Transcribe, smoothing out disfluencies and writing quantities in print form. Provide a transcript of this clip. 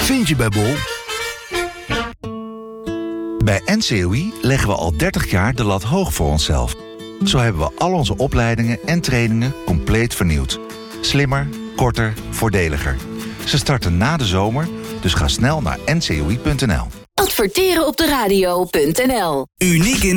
Vind je bij Bol. Bij NCOI leggen we al 30 jaar de lat hoog voor onszelf. Zo hebben we al onze opleidingen en trainingen compleet vernieuwd. Slimmer, korter, voordeliger. Ze starten na de zomer, dus ga snel naar ncoi.nl. Adverteren op de radio.nl. Uniek in